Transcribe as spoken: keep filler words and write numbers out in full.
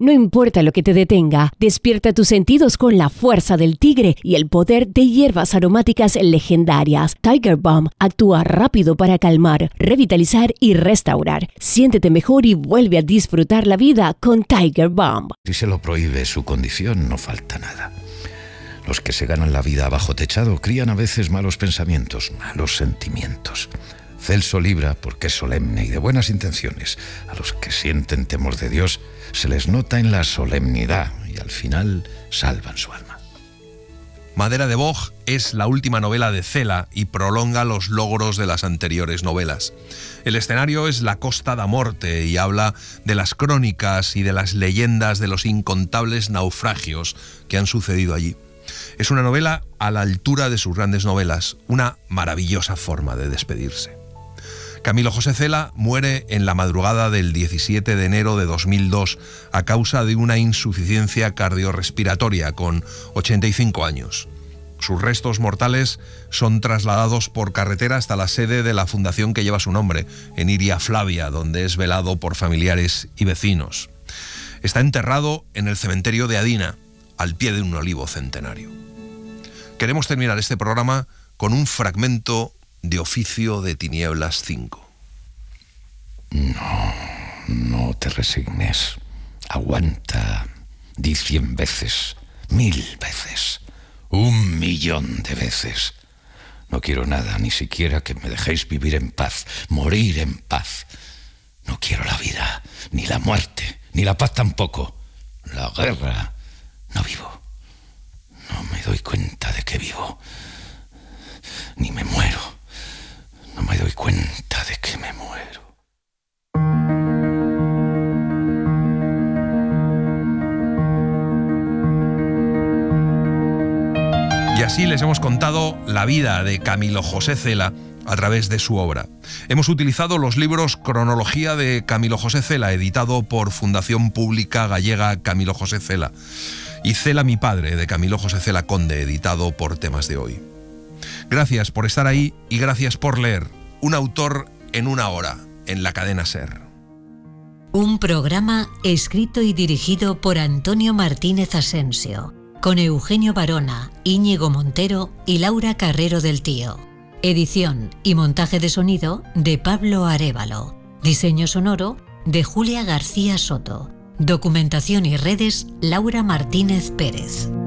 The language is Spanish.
No importa lo que te detenga, despierta tus sentidos con la fuerza del tigre y el poder de hierbas aromáticas legendarias. Tiger Balm actúa rápido para calmar, revitalizar y restaurar. Siéntete mejor y vuelve a disfrutar la vida con Tiger Balm. Si se lo prohíbe su condición, no falta nada. Los que se ganan la vida bajo techado crían a veces malos pensamientos, malos sentimientos. Celso libra porque es solemne y de buenas intenciones. A los que sienten temor de Dios se les nota en la solemnidad y al final salvan su alma. Madera de Boj es la última novela de Cela y prolonga los logros de las anteriores novelas. El escenario es la Costa da Morte y habla de las crónicas y de las leyendas de los incontables naufragios que han sucedido allí. Es una novela a la altura de sus grandes novelas, una maravillosa forma de despedirse. Camilo José Cela muere en la madrugada del diecisiete de enero de dos mil dos a causa de una insuficiencia cardiorrespiratoria con ochenta y cinco años. Sus restos mortales son trasladados por carretera hasta la sede de la fundación que lleva su nombre, en Iria Flavia, donde es velado por familiares y vecinos. Está enterrado en el cementerio de Adina, al pie de un olivo centenario. Queremos terminar este programa con un fragmento de Oficio de Tinieblas cinco. No, no te resignes. Aguanta. Di cien veces, mil veces, un millón de veces. No quiero nada, ni siquiera que me dejéis vivir en paz, morir en paz. No quiero la vida, ni la muerte, ni la paz tampoco. La guerra. No vivo. No me doy cuenta de que vivo. Ni me muero. No me doy cuenta de que me muero. Y así les hemos contado la vida de Camilo José Cela a través de su obra. Hemos utilizado los libros Cronología de Camilo José Cela, editado por Fundación Pública Gallega Camilo José Cela, y Cela mi padre, de Camilo José Cela Conde, editado por Temas de Hoy. Gracias por estar ahí y gracias por leer. Un autor en una hora, en la cadena SER. Un programa escrito y dirigido por Antonio Martínez Asensio, con Eugenio Barona, Íñigo Montero y Laura Carrero del Tío. Edición y montaje de sonido de Pablo Arévalo. Diseño sonoro de Julia García Soto. Documentación y redes Laura Martínez Pérez.